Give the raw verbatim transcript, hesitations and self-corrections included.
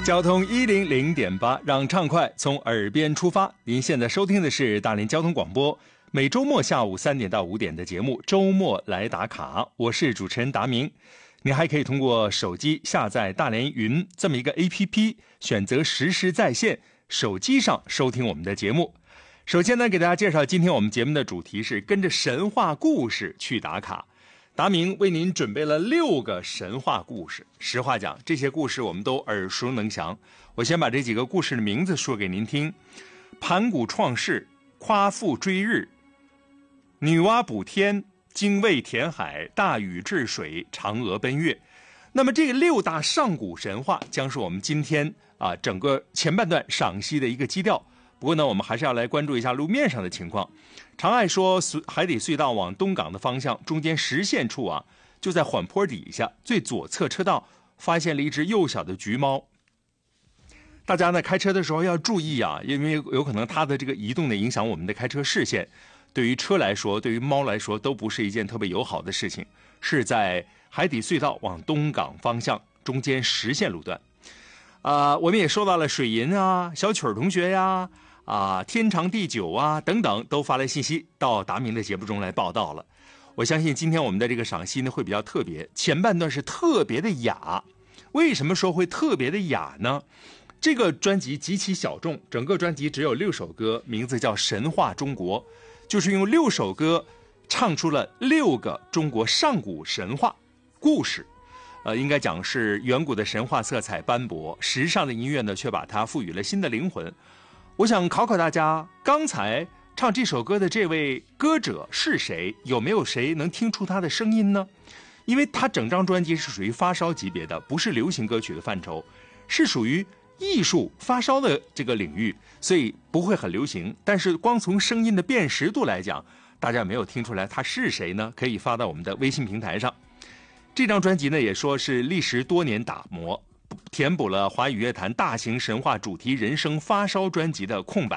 交通一零零点八，让畅快从耳边出发。您现在收听的是大连交通广播，每周末下午三点到五点的节目《周末来打卡》，我是主持人达明。您还可以通过手机下载大连云这么一个 A P P， 选择实时在线，手机上收听我们的节目。首先呢，给大家介绍今天我们节目的主题是跟着神话故事去打卡。达明为您准备了六个神话故事，实话讲，这些故事我们都耳熟能详。我先把这几个故事的名字说给您听：盘古创世、夸父追日、女娲补天、精卫填海、大禹治水、嫦娥奔月。那么这个六大上古神话将是我们今天啊整个前半段赏析的一个基调。不过呢，我们还是要来关注一下路面上的情况。长爱说，海底隧道往东港的方向，中间实线处啊，就在缓坡底下最左侧车道发现了一只幼小的橘猫。大家呢开车的时候要注意啊，因为有可能它的这个移动的影响我们的开车视线，对于车来说，对于猫来说都不是一件特别友好的事情。是在海底隧道往东港方向中间实线路段。啊、呃，我们也收到了水银啊、小曲儿同学呀。啊，天长地久啊，等等，都发来信息到达明的节目中来报道了。我相信今天我们的这个赏析呢会比较特别，前半段是特别的雅。为什么说会特别的雅呢？这个专辑极其小众，整个专辑只有六首歌，名字叫《神话中国》，就是用六首歌唱出了六个中国上古神话故事。呃，应该讲是远古的神话色彩斑驳，时尚的音乐呢却把它赋予了新的灵魂。我想考考大家，刚才唱这首歌的这位歌者是谁？有没有谁能听出他的声音呢？因为他整张专辑是属于发烧级别的，不是流行歌曲的范畴，是属于艺术发烧的这个领域，所以不会很流行。但是光从声音的辨识度来讲，大家没有听出来他是谁呢？可以发到我们的微信平台上。这张专辑呢，也说是历时多年打磨，填补了华语乐坛大型神话主题人声发烧专辑的空白。